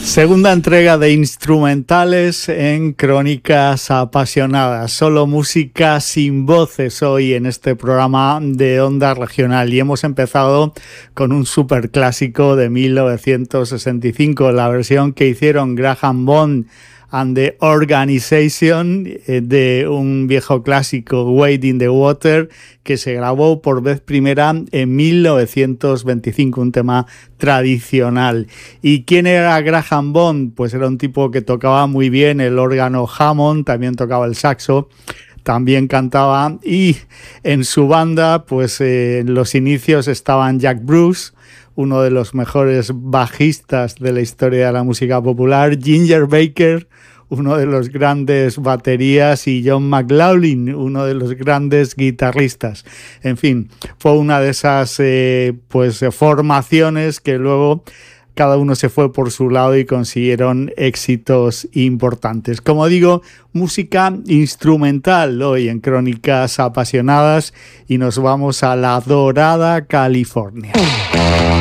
Segunda entrega de instrumentales en Crónicas Apasionadas. Solo música sin voces hoy en este programa de Onda Regional. Y hemos empezado con un superclásico de 1965, la versión que hicieron Graham Bond and the Organization de un viejo clásico, Wade in the Water, que se grabó por vez primera en 1925, un tema tradicional. ¿Y quién era Graham Bond? Pues era un tipo que tocaba muy bien el órgano Hammond, también tocaba el saxo, también cantaba, y en su banda, pues en los inicios estaban Jack Bruce, uno de los mejores bajistas de la historia de la música popular, Ginger Baker, uno de los grandes baterías, y John McLaughlin, uno de los grandes guitarristas. En fin, fue una de esas formaciones que luego cada uno se fue por su lado y consiguieron éxitos importantes. Como digo, música instrumental hoy en Crónicas Apasionadas, y nos vamos a la dorada California.